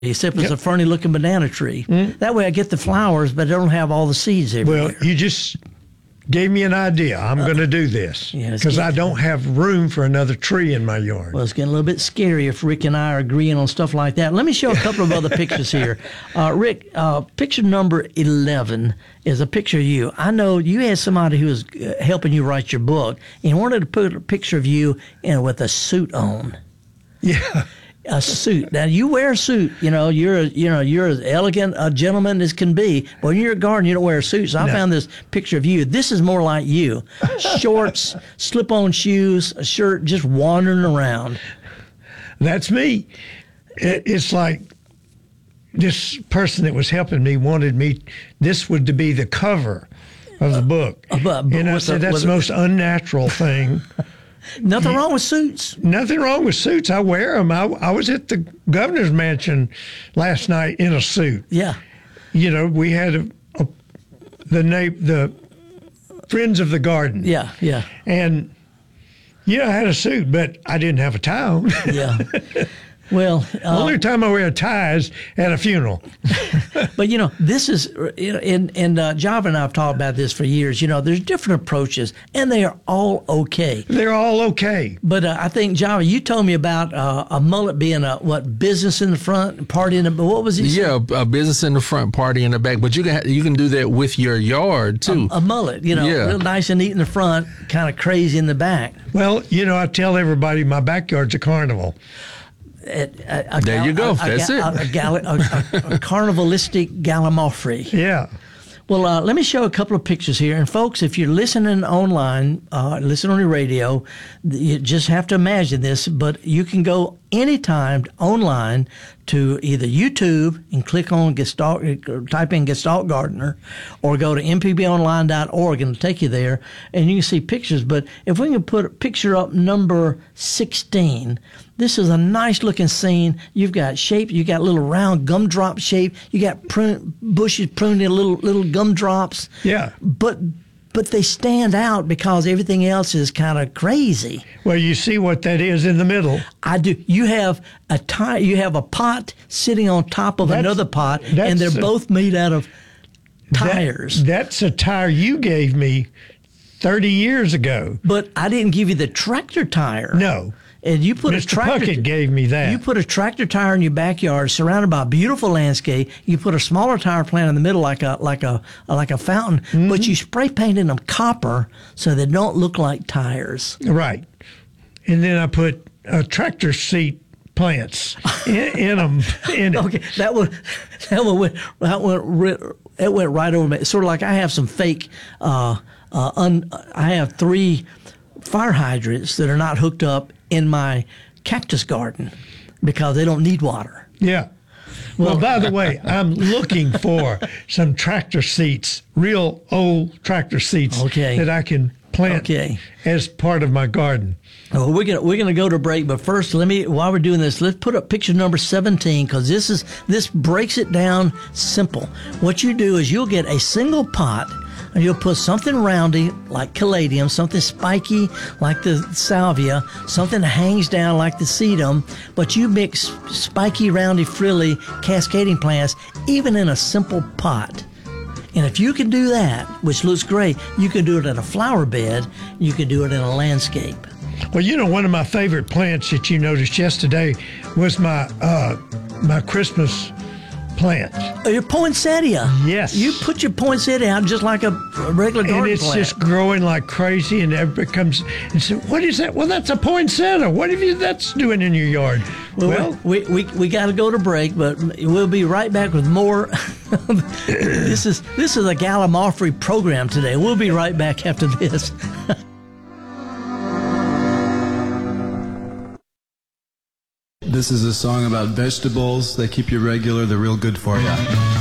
except it's a ferny-looking banana tree. That way I get the flowers, but I don't have all the seeds everywhere. Well, you just gave me an idea. I'm going to do this because I don't have room for another tree in my yard. Well, it's getting a little bit scary if Rick and I are agreeing on stuff like that. Let me show a couple of other pictures here. Rick, picture number 11 is a picture of you. I know you had somebody who was helping you write your book and wanted to put a picture of you with a suit on. Yeah. A suit. Now you wear a suit. You're as elegant a gentleman as can be. But when you're at garden, you don't wear a suit. So I found this picture of you. This is more like you. Shorts, slip-on shoes, a shirt, just wandering around. That's me. It's like this person that was helping me wanted me. This would be the cover of the book. And I said that's the most unnatural thing. Nothing wrong with suits. Nothing wrong with suits. I wear them. I was at the governor's mansion last night in a suit. Yeah. We had the Friends of the Garden. Yeah, yeah. And, I had a suit, but I didn't have a tie on. Yeah. Well, the only time I wear a tie is at a funeral. But this is, and Java and I have talked about this for years. There's different approaches, and they are all okay. They're all okay. But I think Java, you told me about a mullet being business in the front, party in the. What was it? Yeah, a business in the front, party in the back. But you can do that with your yard too. A mullet, real nice and neat in the front, kind of crazy in the back. Well, I tell everybody my backyard's a carnival. There you go. That's it. A carnivalistic gallimaufry. Yeah. Well, let me show a couple of pictures here. And folks, if you're listening online, listen on your radio, you just have to imagine this, but you can go anytime online to either YouTube and click on type in Gestalt Gardener, or go to mpbonline.org and it'll take you there, and you can see pictures. But if we can put a picture up number 16, this is a nice looking scene. You've got shape, you got little round gumdrop shape, you got bushes pruned in little gumdrops. Yeah. But they stand out because everything else is kind of crazy. Well, you see what that is in the middle. I do. You have a pot sitting on top of another pot, and they're both made out of tires. That's a tire you gave me 30 years ago. But I didn't give you the tractor tire. No. And you put Mr. a tractor. Puckett gave me that. You put a tractor tire in your backyard, surrounded by a beautiful landscape. You put a smaller tire plant in the middle, like a fountain. Mm-hmm. But you spray painted them copper so they don't look like tires. Right. And then I put tractor seat plants in them. Okay, that went right over me. It's sort of like I have some fake. I have 3 fire hydrants that are not hooked up in my cactus garden because they don't need water. Yeah. Well, by the way, I'm looking for some tractor seats, real old tractor seats that I can plant as part of my garden. Well, we're gonna go to break, but first, while we're doing this, let's put up picture number 17 because this breaks it down simple. What you do is you'll get a single pot. And you'll put something roundy like caladium, something spiky like the salvia, something that hangs down like the sedum, but you mix spiky, roundy, frilly, cascading plants even in a simple pot. And if you can do that, which looks great, you can do it in a flower bed, you can do it in a landscape. Well, one of my favorite plants that you noticed yesterday was my Christmas plant. Your poinsettia. Yes. You put your poinsettia out just like a regular garden and it's plant. Just growing like crazy, and everybody comes and says, "What is that?" Well, that's a poinsettia. What have you that's doing in your yard? Well, we got to go to break, but we'll be right back with more. This is a gallimaufry program today. We'll be right back after this. This is a song about vegetables. They keep you regular. They're real good for you.